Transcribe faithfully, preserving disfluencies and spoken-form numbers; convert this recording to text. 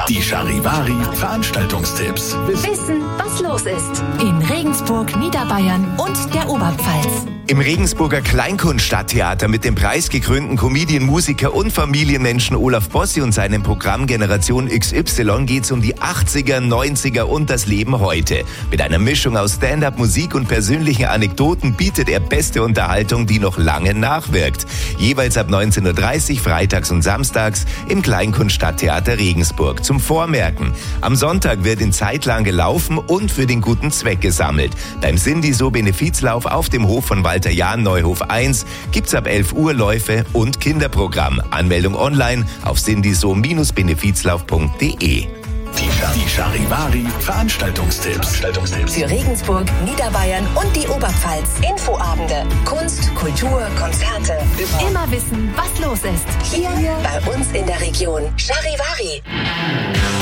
Die Charivari Veranstaltungstipps. Wissen, was los ist. In Regensburg, Niederbayern und der Oberpfalz. Im Regensburger Kleinkunststadttheater mit dem preisgekrönten Comedian, Musiker und Familienmenschen Olaf Bossi und seinem Programm Generation X Y geht's um die achtziger, neunziger und das Leben heute. Mit einer Mischung aus Stand-up, Musik und persönlichen Anekdoten bietet er beste Unterhaltung, die noch lange nachwirkt. Jeweils ab neunzehn Uhr dreißig freitags und samstags im Kleinkunststadttheater Regensburg. Zum Vormerken: Am Sonntag wird in Zeitlang gelaufen und für den guten Zweck gesammelt. Beim Sindiso-Benefizlauf auf dem Hof von Walter Jahn Neuhof eins gibt's ab elf Uhr Läufe und Kinderprogramm. Anmeldung online auf sindiso Bindestrich benefizlauf punkt de. Die, die Charivari Veranstaltungstipps. Veranstaltungstipps. Für Regensburg, Niederbayern und die Oberpfalz. Infoabende, Kunst, Kultur, Konzerte. Immer wissen, was los ist. Hier bei uns in der Region. Charivari.